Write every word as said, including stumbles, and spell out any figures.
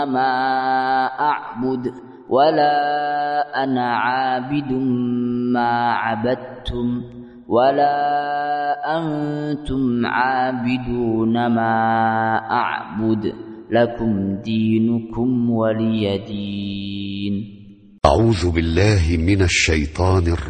ما أعبد ولا أنا عابد ما عبدتم ولا أنتم عابدون ما أعبد لكم دينكم ولي دين. أعوذ بالله من الشيطان الرجيم.